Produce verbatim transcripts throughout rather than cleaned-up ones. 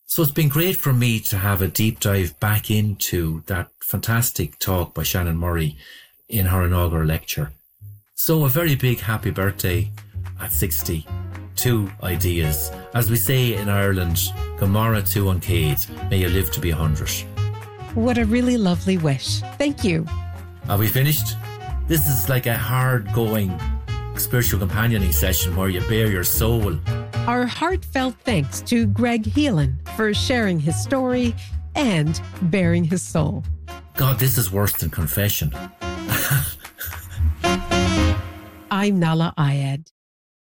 So it's been great for me to have a deep dive back into that fantastic talk by Shannon Murray in her inaugural lecture. So a very big happy birthday at sixty to Ideas. As we say in Ireland, Gamara to Uncade, may you live to be one hundred. What a really lovely wish. Thank you. Are we finished? This is like a hard-going spiritual companioning session where you bare your soul. Our heartfelt thanks to Greg Heelan for sharing his story and bearing his soul. God, this is worse than confession. I'm Nahlah Ayed.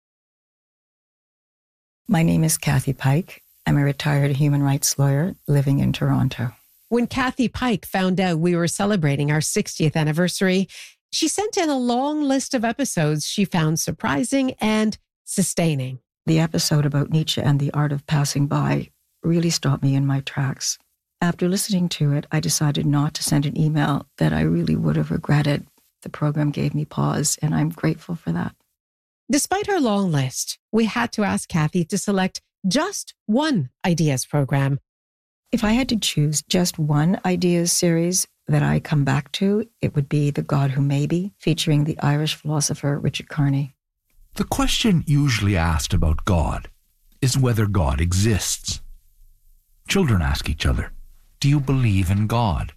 My name is Kathy Pike. I'm a retired human rights lawyer living in Toronto. When Kathy Pike found out we were celebrating our sixtieth anniversary, she sent in a long list of episodes she found surprising and sustaining. The episode about Nietzsche and the art of passing by really stopped me in my tracks. After listening to it, I decided not to send an email that I really would have regretted. The program gave me pause, and I'm grateful for that. Despite her long list, we had to ask Kathy to select just one Ideas program. If I had to choose just one Ideas series that I come back to, it would be The God Who May Be, featuring the Irish philosopher Richard Carney. The question usually asked about God is whether God exists. Children ask each other, do you believe in God?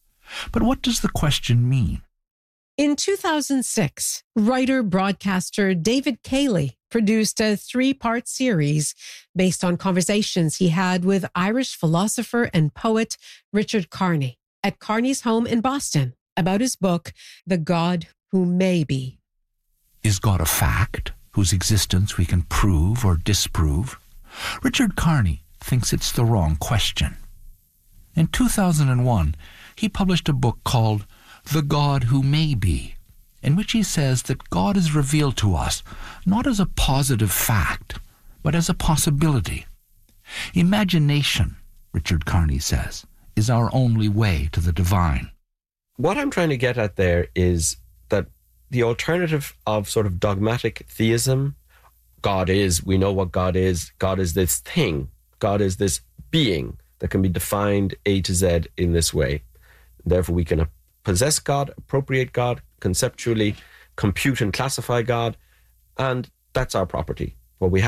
But what does the question mean? In two thousand six, writer-broadcaster David Cayley produced a three-part series based on conversations he had with Irish philosopher and poet Richard Carney at Carney's home in Boston about his book, The God Who May Be. Is God a fact whose existence we can prove or disprove? Richard Carney thinks it's the wrong question. In two thousand one, he published a book called The God Who May Be, in which he says that God is revealed to us not as a positive fact, but as a possibility. Imagination, Richard Carney says, is our only way to the divine. What I'm trying to get at there is that the alternative of sort of dogmatic theism, God is, we know what God is, God is this thing, God is this being that can be defined A to Z in this way. Therefore, we can possess God, appropriate God, conceptually compute and classify God, and that's our property. What we have